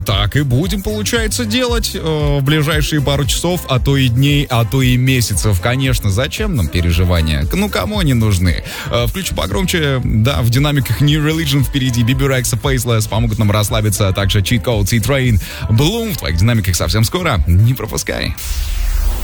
Так и будем, получается, делать в ближайшие пару часов, а то и дней, а то и месяцев. Конечно, зачем нам переживания? Ну, кому они нужны? Включу погромче. Да, в динамиках New Religion впереди. Bibi Rexa, Faceless помогут нам расслабиться. А также Cheat Code, C-Train, Bloom в твоих динамиках совсем скоро. Не пропускай.